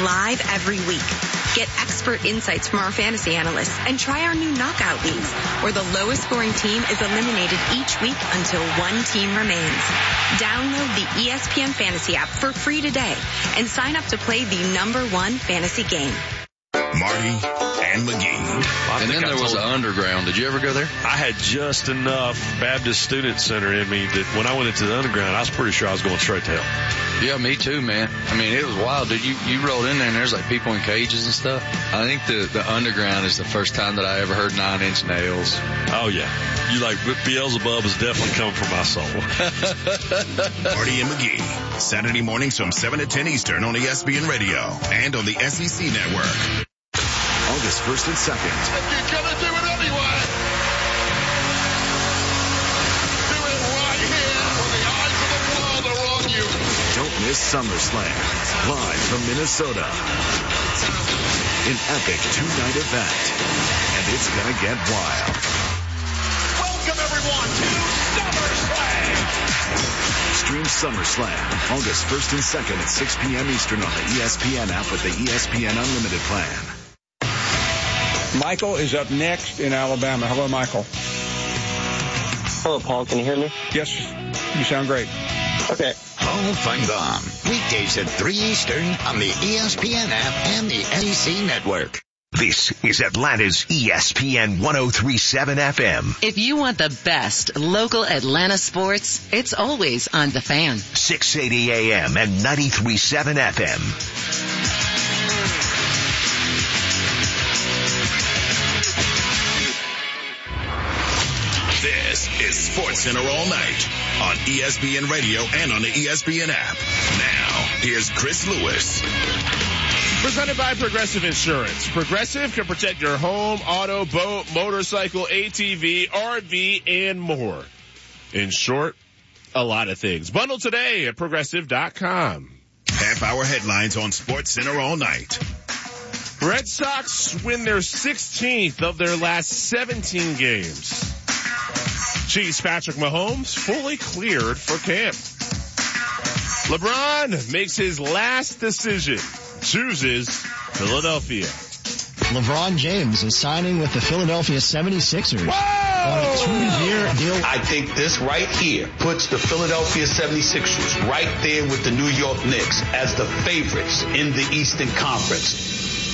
live every week. Get expert insights from our fantasy analysts and try our new knockout leagues, where the lowest scoring team is eliminated each week until one team remains. Download the ESPN Fantasy app for free today and sign up to play the #1 fantasy game. Marty and McGee. And then there was the Underground. Did you ever go there? I had just enough Baptist Student Center in me that when I went into the Underground, I was pretty sure I was going straight to hell. Yeah, me too, man. I mean, it was wild, dude. You rolled in there and there's like people in cages and stuff. I think the Underground is the first time that I ever heard 9 Inch Nails. Oh, yeah. You like Beelzebub is definitely coming from my soul. Marty and McGee. Saturday mornings from 7 to 10 Eastern on ESPN Radio and on the SEC Network. August 1st and 2nd. You're going to do it anyway. Do it right here when the eyes of the world are on you. Don't miss SummerSlam, live from Minnesota. An epic 2-night event, and it's going to get wild. Welcome, everyone, to SummerSlam. Stream SummerSlam, August 1st and 2nd at 6 p.m. Eastern on the ESPN app with the ESPN Unlimited plan. Michael is up next in Alabama. Hello, Michael. Hello, Paul. Can you hear me? Yes, you sound great. Okay. Paul Feinbaum, weekdays at 3 Eastern on the ESPN app and the SEC Network. This is Atlanta's ESPN 103.7 FM. If you want the best local Atlanta sports, it's always on The Fan. 680 AM and 93.7 FM. This is Sports Center all night on ESPN Radio and on the ESPN app. Now, here's Chris Lewis. Presented by Progressive Insurance. Progressive can protect your home, auto, boat, motorcycle, ATV, RV, and more. In short, a lot of things. Bundle today at Progressive.com. Half-hour headlines on Sports Center all night. Red Sox win their 16th of their last 17 games. Chiefs Patrick Mahomes fully cleared for camp. LeBron makes his last decision. Chooses Philadelphia. LeBron James is signing with the Philadelphia 76ers. Whoa! On a 2-year deal. I think this right here puts the Philadelphia 76ers right there with the New York Knicks as the favorites in the Eastern Conference.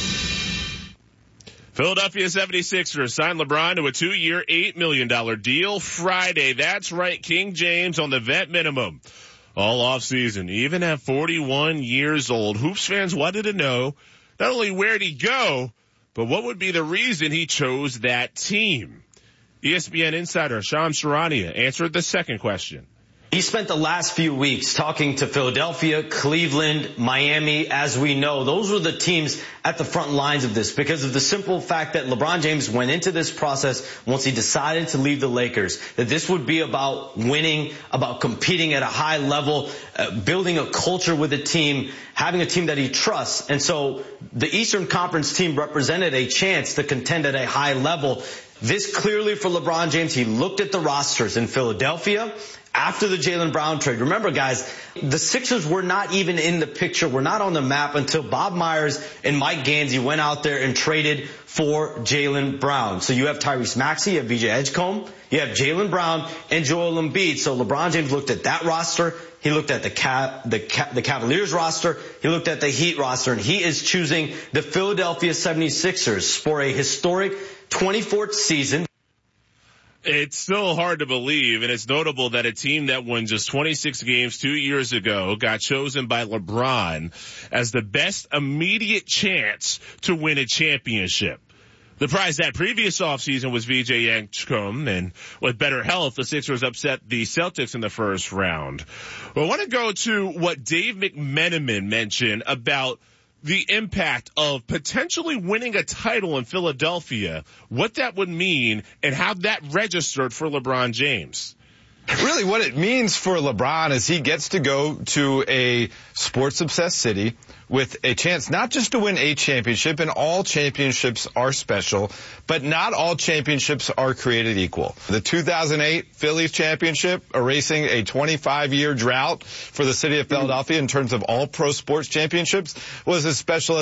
Philadelphia 76ers signed LeBron to a 2-year, $8 million deal Friday. That's right, King James on the vet minimum. All offseason, even at 41 years old. Hoops fans wanted to know not only where'd he go, but what would be the reason he chose that team. ESPN insider Shams Charania answered the second question. He spent the last few weeks talking to Philadelphia, Cleveland, Miami. As we know, those were the teams at the front lines of this because of the simple fact that LeBron James went into this process once he decided to leave the Lakers, that this would be about winning, about competing at a high level, building a culture with a team, having a team that he trusts. And so the Eastern Conference team represented a chance to contend at a high level. This clearly for LeBron James, he looked at the rosters in Philadelphia after the Jaylen Brown trade. Remember, guys, the Sixers were not even in the picture, were not on the map until Bob Myers and Mike Gansey went out there and traded for Jaylen Brown. So you have Tyrese Maxey, you have VJ Edgecombe, you have Jaylen Brown and Joel Embiid. So LeBron James looked at that roster. He looked at the Cavaliers roster. He looked at the Heat roster, and he is choosing the Philadelphia 76ers for a historic 24th season. It's still hard to believe, and it's notable that a team that won just 26 games 2 years ago got chosen by LeBron as the best immediate chance to win a championship. The prize that previous offseason was VJ Edgecombe, and with better health, the Sixers upset the Celtics in the first round. Well, I want to go to what Dave McMenamin mentioned about the impact of potentially winning a title in Philadelphia, what that would mean, and how that registered for LeBron James. Really what it means for LeBron is he gets to go to a sports-obsessed city with a chance not just to win a championship, and all championships are special, but not all championships are created equal. The 2008 Phillies championship, erasing a 25-year drought for the city of Philadelphia in terms of all pro sports championships, was as special as